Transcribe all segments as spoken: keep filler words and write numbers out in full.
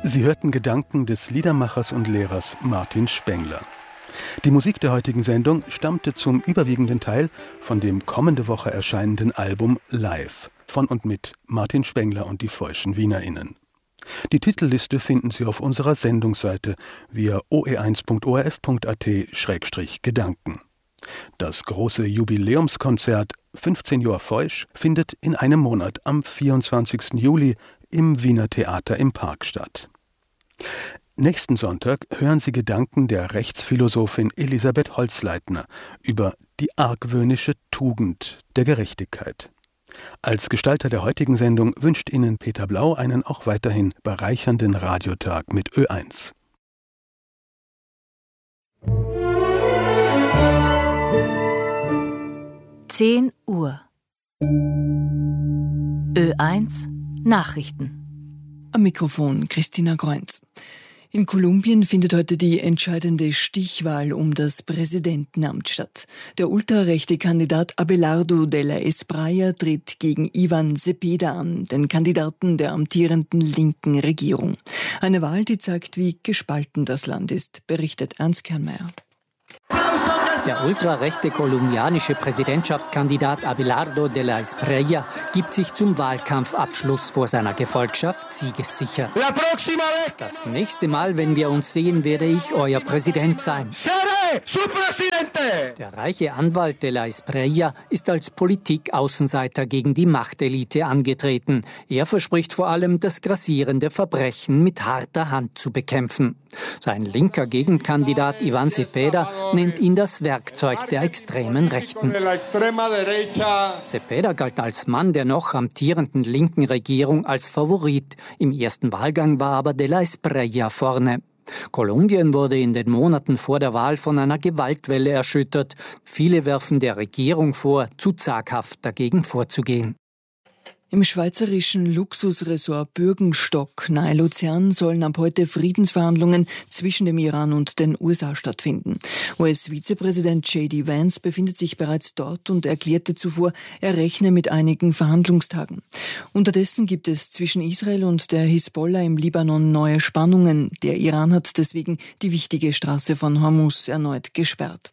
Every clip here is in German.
Sie hörten Gedanken des Liedermachers und Lehrers Martin Spengler. Die Musik der heutigen Sendung stammte zum überwiegenden Teil von dem kommende Woche erscheinenden Album Live von und mit Martin Spengler und die Vollschen WienerInnen. Die Titelliste finden Sie auf unserer Sendungsseite via o e eins punkt o r f punkt a t Schrägstrich Gedanken. Das große Jubiläumskonzert fünfzehn Jahre Feusch findet in einem Monat am vierundzwanzigsten Juli im Wiener Theater im Park statt. Nächsten Sonntag hören Sie Gedanken der Rechtsphilosophin Elisabeth Holzleitner über die argwöhnische Tugend der Gerechtigkeit. Als Gestalter der heutigen Sendung wünscht Ihnen Peter Blau einen auch weiterhin bereichernden Radiotag mit Ö eins. zehn Uhr. Ö eins Nachrichten. Am Mikrofon Christina Greunz. In Kolumbien findet heute die entscheidende Stichwahl um das Präsidentenamt statt. Der ultrarechte Kandidat Abelardo de la Espriella tritt gegen Iván Cepeda an, den Kandidaten der amtierenden linken Regierung. Eine Wahl, die zeigt, wie gespalten das Land ist, berichtet Ernst Kernmeier. Der ultrarechte kolumbianische Präsidentschaftskandidat Abelardo de la Espriella gibt sich zum Wahlkampfabschluss vor seiner Gefolgschaft siegessicher. Das nächste Mal, wenn wir uns sehen, werde ich euer Präsident sein. Der reiche Anwalt de la Espriella ist als Politikaußenseiter gegen die Machtelite angetreten. Er verspricht vor allem, das grassierende Verbrechen mit harter Hand zu bekämpfen. Sein linker Gegenkandidat Iván Cepeda nennt ihn das Werkzeug der extremen Rechten. Cepeda galt als Mann der noch amtierenden linken Regierung als Favorit. Im ersten Wahlgang war aber de la Espriella vorne. Kolumbien wurde in den Monaten vor der Wahl von einer Gewaltwelle erschüttert. Viele werfen der Regierung vor, zu zaghaft dagegen vorzugehen. Im schweizerischen Luxusresort Bürgenstock nahe Luzern sollen ab heute Friedensverhandlungen zwischen dem Iran und den U S A stattfinden. U S-Vizepräsident J D Vance befindet sich bereits dort und erklärte zuvor, er rechne mit einigen Verhandlungstagen. Unterdessen gibt es zwischen Israel und der Hisbollah im Libanon neue Spannungen. Der Iran hat deswegen die wichtige Straße von Hormuz erneut gesperrt.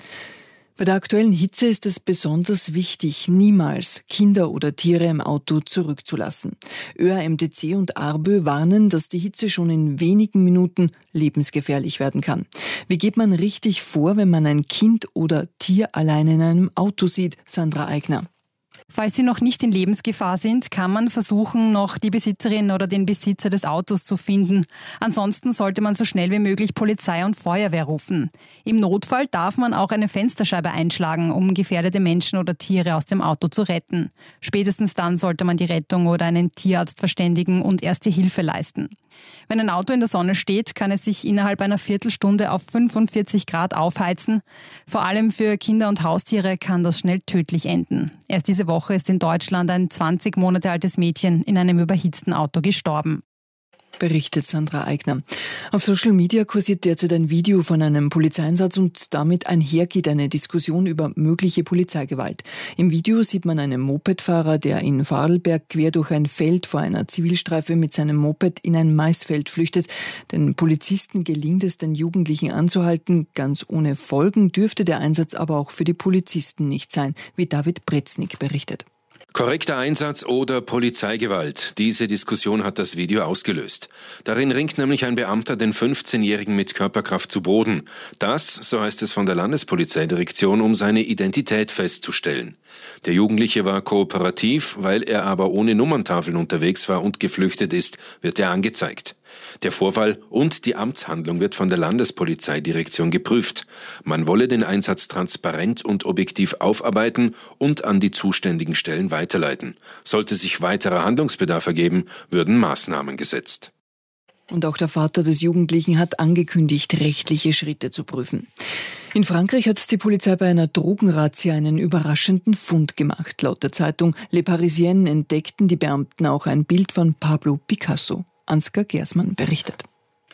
Bei der aktuellen Hitze ist es besonders wichtig, niemals Kinder oder Tiere im Auto zurückzulassen. Ö A M D C und ARBÖ warnen, dass die Hitze schon in wenigen Minuten lebensgefährlich werden kann. Wie geht man richtig vor, wenn man ein Kind oder Tier allein in einem Auto sieht? Sandra Eigner. Falls sie noch nicht in Lebensgefahr sind, kann man versuchen, noch die Besitzerin oder den Besitzer des Autos zu finden. Ansonsten sollte man so schnell wie möglich Polizei und Feuerwehr rufen. Im Notfall darf man auch eine Fensterscheibe einschlagen, um gefährdete Menschen oder Tiere aus dem Auto zu retten. Spätestens dann sollte man die Rettung oder einen Tierarzt verständigen und erste Hilfe leisten. Wenn ein Auto in der Sonne steht, kann es sich innerhalb einer Viertelstunde auf fünfundvierzig Grad aufheizen. Vor allem für Kinder und Haustiere kann das schnell tödlich enden. Erst diese Woche ist in Deutschland ein zwanzig Monate altes Mädchen in einem überhitzten Auto gestorben. Berichtet Sandra Eigner. Auf Social Media kursiert derzeit ein Video von einem Polizeieinsatz und damit einhergeht eine Diskussion über mögliche Polizeigewalt. Im Video sieht man einen Mopedfahrer, der in Vorarlberg quer durch ein Feld vor einer Zivilstreife mit seinem Moped in ein Maisfeld flüchtet. Den Polizisten gelingt es, den Jugendlichen anzuhalten. Ganz ohne Folgen dürfte der Einsatz aber auch für die Polizisten nicht sein, wie David Breznik berichtet. Korrekter Einsatz oder Polizeigewalt. Diese Diskussion hat das Video ausgelöst. Darin ringt nämlich ein Beamter den fünfzehnjährigen mit Körperkraft zu Boden. Das, so heißt es von der Landespolizeidirektion, um seine Identität festzustellen. Der Jugendliche war kooperativ, weil er aber ohne Nummerntafeln unterwegs war und geflüchtet ist, wird er angezeigt. Der Vorfall und die Amtshandlung wird von der Landespolizeidirektion geprüft. Man wolle den Einsatz transparent und objektiv aufarbeiten und an die zuständigen Stellen weiterleiten. Sollte sich weiterer Handlungsbedarf ergeben, würden Maßnahmen gesetzt. Und auch der Vater des Jugendlichen hat angekündigt, rechtliche Schritte zu prüfen. In Frankreich hat die Polizei bei einer Drogenrazzia einen überraschenden Fund gemacht. Laut der Zeitung Le Parisien entdeckten die Beamten auch ein Bild von Pablo Picasso. Ansgar Gersmann berichtet.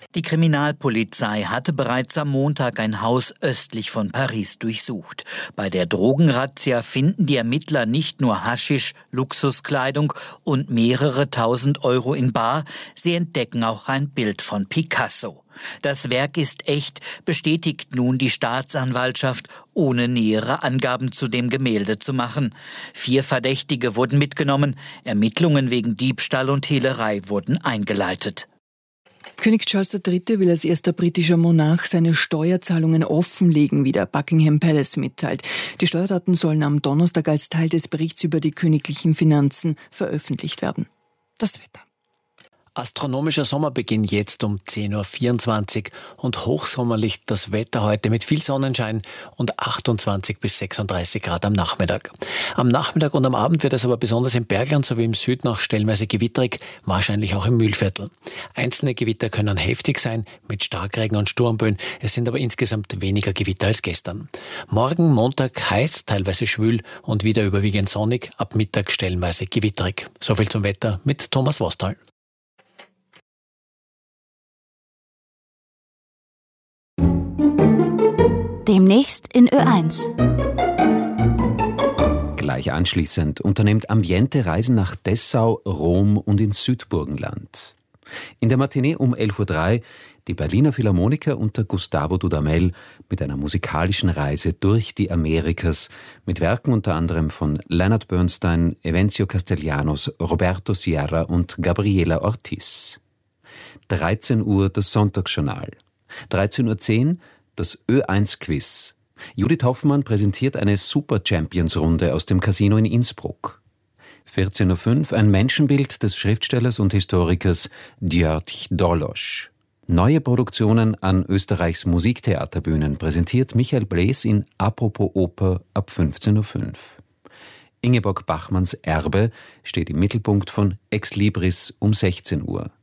Die Kriminalpolizei hatte bereits am Montag ein Haus östlich von Paris durchsucht. Bei der Drogenrazzia finden die Ermittler nicht nur Haschisch, Luxuskleidung und mehrere tausend Euro in bar, sie entdecken auch ein Bild von Picasso. Das Werk ist echt, bestätigt nun die Staatsanwaltschaft, ohne nähere Angaben zu dem Gemälde zu machen. Vier Verdächtige wurden mitgenommen, Ermittlungen wegen Diebstahl und Hehlerei wurden eingeleitet. König Charles der Dritte will als erster britischer Monarch seine Steuerzahlungen offenlegen, wie der Buckingham Palace mitteilt. Die Steuerdaten sollen am Donnerstag als Teil des Berichts über die königlichen Finanzen veröffentlicht werden. Das Wetter. Astronomischer Sommerbeginn jetzt um zehn Uhr vierundzwanzig und hochsommerlich das Wetter heute mit viel Sonnenschein und achtundzwanzig bis sechsunddreißig Grad am Nachmittag. Am Nachmittag und am Abend wird es aber besonders im Bergland sowie im Süden auch stellenweise gewitterig, wahrscheinlich auch im Mühlviertel. Einzelne Gewitter können heftig sein mit Starkregen und Sturmböen, es sind aber insgesamt weniger Gewitter als gestern. Morgen Montag heiß, teilweise schwül und wieder überwiegend sonnig, ab Mittag stellenweise gewitterig. Soviel zum Wetter mit Thomas Wostal. Demnächst in Ö eins. Gleich anschließend unternimmt Ambiente Reisen nach Dessau, Rom und ins Südburgenland. In der Matinee um elf Uhr drei die Berliner Philharmoniker unter Gustavo Dudamel mit einer musikalischen Reise durch die Amerikas mit Werken unter anderem von Leonard Bernstein, Evencio Castellanos, Roberto Sierra und Gabriela Ortiz. dreizehn Uhr das Sonntagsjournal. dreizehn Uhr zehn das Ö eins Quiz. Judith Hoffmann präsentiert eine Super-Champions-Runde aus dem Casino in Innsbruck. vierzehn Uhr fünf ein Menschenbild des Schriftstellers und Historikers György Dolosch. Neue Produktionen an Österreichs Musiktheaterbühnen präsentiert Michael Blees in Apropos Oper ab fünfzehn Uhr fünf. Ingeborg Bachmanns Erbe steht im Mittelpunkt von Ex Libris um sechzehn Uhr.